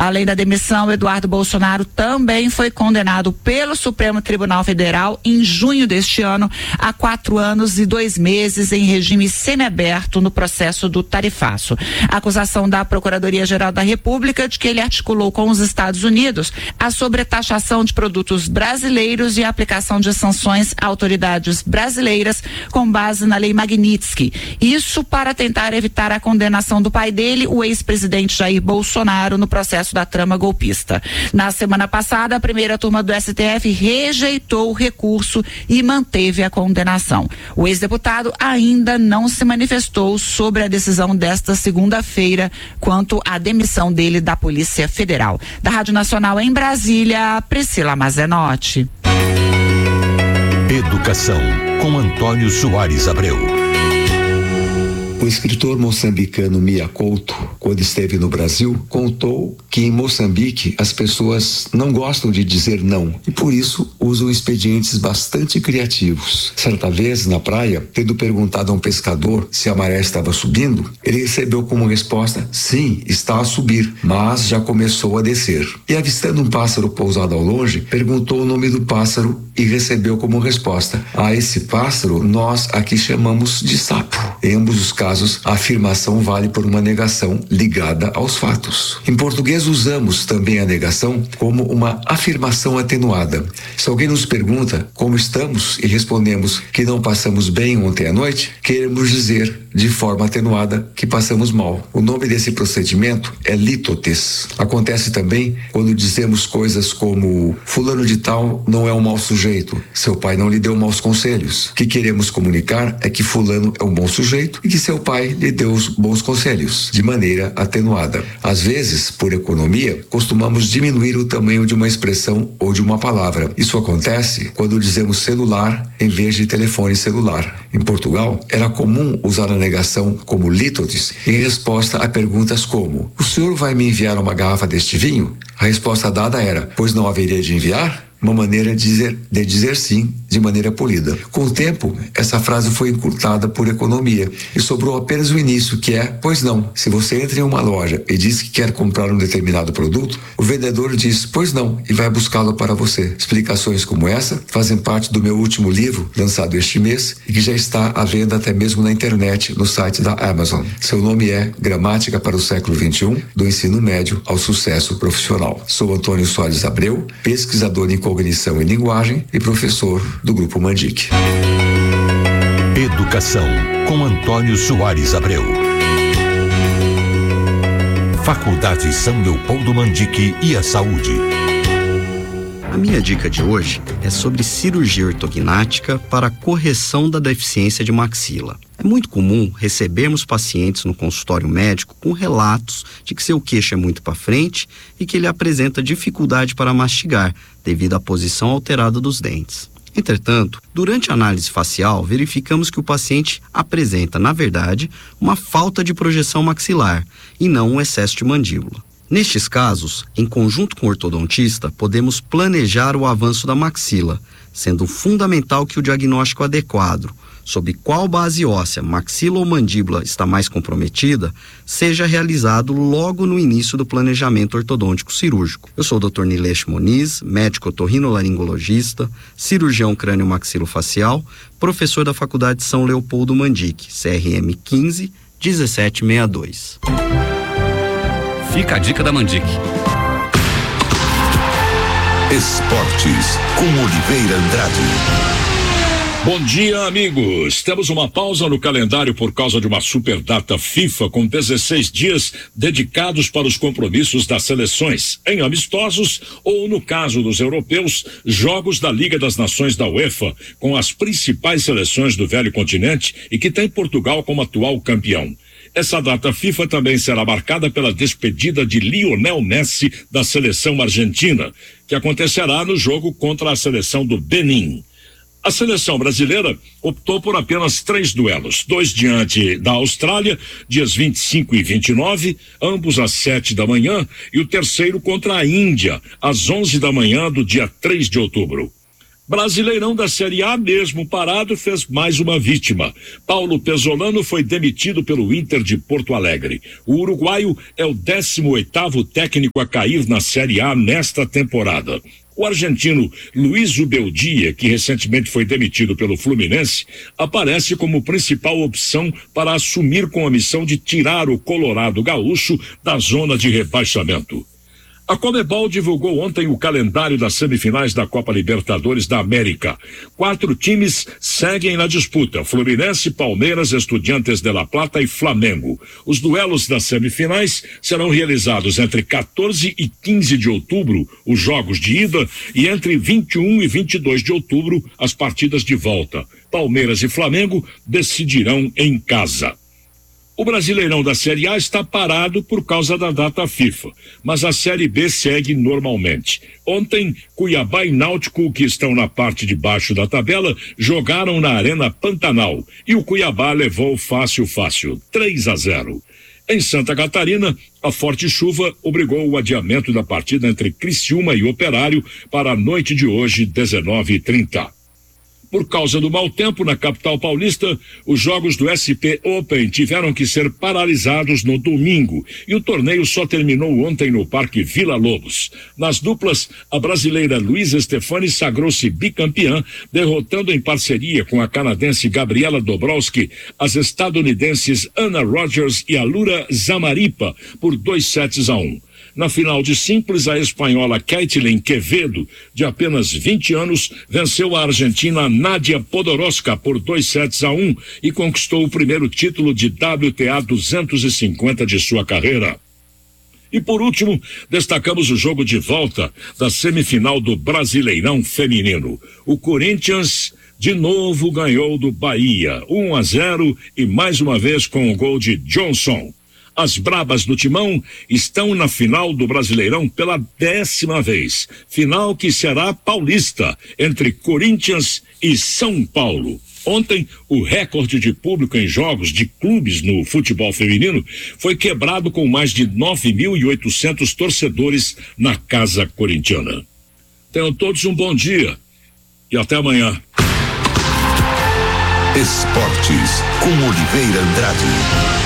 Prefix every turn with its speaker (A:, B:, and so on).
A: Além da demissão, Eduardo Bolsonaro também foi condenado pelo Supremo Tribunal Federal em junho deste ano a 4 anos e 2 meses em regime semiaberto no processo do tarifaço. A acusação da Procuradoria-Geral da República de que ele articulou com os Estados Unidos a sobretaxação de produtos brasileiros e a aplicação de sanções a autoridades brasileiras com base na Lei Magnitsky. Isso para tentar evitar a condenação do pai dele, o ex-presidente Jair Bolsonaro, no processo da trama golpista. Na semana passada, a primeira turma do STF rejeitou o recurso e manteve a condenação. O ex-deputado ainda não se manifestou sobre a decisão desta segunda-feira quanto à demissão dele da Polícia Federal. Da Rádio Nacional em Brasília, Priscila Mazenotti.
B: Educação, com Antônio Soares Abreu.
C: O escritor moçambicano Mia Couto, quando esteve no Brasil, contou que em Moçambique as pessoas não gostam de dizer não e por isso usam expedientes bastante criativos. Certa vez, na praia, tendo perguntado a um pescador se a maré estava subindo, ele recebeu como resposta: sim, está a subir, mas já começou a descer. E avistando um pássaro pousado ao longe, perguntou o nome do pássaro e recebeu como resposta: a esse pássaro nós aqui chamamos de sapo. Em ambos os casos, a afirmação vale por uma negação ligada aos fatos. Em português, usamos também a negação como uma afirmação atenuada. Se alguém nos pergunta como estamos e respondemos que não passamos bem ontem à noite, queremos dizer de forma atenuada que passamos mal. O nome desse procedimento é lítotes. Acontece também quando dizemos coisas como: fulano de tal não é um mau sujeito, seu pai não lhe deu maus conselhos. O que queremos comunicar é que fulano é um bom sujeito e que seu pai lhe deu os bons conselhos, de maneira atenuada. Às vezes, por economia, costumamos diminuir o tamanho de uma expressão ou de uma palavra. Isso acontece quando dizemos celular em vez de telefone celular. Em Portugal, era comum usar a negação como lítotes em resposta a perguntas como: o senhor vai me enviar uma garrafa deste vinho? A resposta dada era: pois não haveria de enviar? Uma maneira de dizer sim de maneira polida. Com o tempo, essa frase foi encurtada por economia e sobrou apenas o início, que é: pois não. Se você entra em uma loja e diz que quer comprar um determinado produto, o vendedor diz pois não e vai buscá-lo para você. Explicações como essa fazem parte do meu último livro, lançado este mês, e que já está à venda até mesmo na internet, no site da Amazon. Seu nome é Gramática para o Século XXI, do ensino médio ao sucesso profissional. Sou Antônio Soares Abreu, pesquisador em cognição e linguagem e professor do Grupo Mandic.
B: Educação, com Antônio Soares Abreu. Faculdade São Leopoldo Mandic e a Saúde.
D: A minha dica de hoje é sobre cirurgia ortognática para a correção da deficiência de maxila. É muito comum recebermos pacientes no consultório médico com relatos de que seu queixo é muito para frente e que ele apresenta dificuldade para mastigar devido à posição alterada dos dentes. Entretanto, durante a análise facial, verificamos que o paciente apresenta, na verdade, uma falta de projeção maxilar e não um excesso de mandíbula. Nestes casos, em conjunto com o ortodontista, podemos planejar o avanço da maxila, sendo fundamental que o diagnóstico adequado sobre qual base óssea, maxila ou mandíbula está mais comprometida, seja realizado logo no início do planejamento ortodôntico cirúrgico. Eu sou o Dr. Nilesh Moniz, médico otorrinolaringologista, cirurgião crânio-maxilofacial, professor da Faculdade São Leopoldo Mandic, CRM 15 1762.
E: Fica a dica da Mandic.
B: Esportes, com Oliveira Andrade.
F: Bom dia, amigos. Temos uma pausa no calendário por causa de uma super data FIFA com 16 dias dedicados para os compromissos das seleções, em amistosos ou, no caso dos europeus, jogos da Liga das Nações da UEFA, com as principais seleções do velho continente e que tem Portugal como atual campeão. Essa data FIFA também será marcada pela despedida de Lionel Messi da seleção argentina, que acontecerá no jogo contra a seleção do Benin. A seleção brasileira optou por apenas 3 duelos, 2 diante da Austrália, dias 25 e 29, ambos às 7 da manhã, e o terceiro contra a Índia, às 11 da manhã do dia 3 de outubro. Brasileirão da Série A, mesmo parado, fez mais uma vítima. Paulo Pesolano foi demitido pelo Inter de Porto Alegre. O uruguaio é o 18º técnico a cair na Série A nesta temporada. O argentino Luiz Ubeldia, que recentemente foi demitido pelo Fluminense, aparece como principal opção para assumir com a missão de tirar o Colorado Gaúcho da zona de rebaixamento. A Conmebol divulgou ontem o calendário das semifinais da Copa Libertadores da América. 4 times seguem na disputa: Fluminense, Palmeiras, Estudiantes de La Plata e Flamengo. Os duelos das semifinais serão realizados entre 14 e 15 de outubro, os jogos de ida, e entre 21 e 22 de outubro, as partidas de volta. Palmeiras e Flamengo decidirão em casa. O Brasileirão da Série A está parado por causa da data FIFA, mas a Série B segue normalmente. Ontem, Cuiabá e Náutico, que estão na parte de baixo da tabela, jogaram na Arena Pantanal e o Cuiabá levou fácil, 3-0. Em Santa Catarina, a forte chuva obrigou o adiamento da partida entre Criciúma e Operário para a noite de hoje, 19h30. Por causa do mau tempo na capital paulista, os jogos do SP Open tiveram que ser paralisados no domingo e o torneio só terminou ontem no Parque Vila Lobos. Nas duplas, a brasileira Luísa Stefani sagrou-se bicampeã, derrotando em parceria com a canadense Gabriela Dobrowski as estadunidenses Anna Rogers e Alura Zamaripa por 2-1. Na final de simples, a espanhola Caitlin Quevedo, de apenas 20 anos, venceu a argentina Nadia Podoroska por 2-1 e conquistou o primeiro título de WTA 250 de sua carreira. E por último, destacamos o jogo de volta da semifinal do Brasileirão Feminino. O Corinthians de novo ganhou do Bahia, 1-0, e mais uma vez com o gol de Johnson. As brabas do Timão estão na final do Brasileirão pela 10ª vez. Final que será paulista, entre Corinthians e São Paulo. Ontem, o recorde de público em jogos de clubes no futebol feminino foi quebrado com mais de 9.800 torcedores na casa corintiana. Tenham todos um bom dia e até amanhã.
B: Esportes com Oliveira Andrade.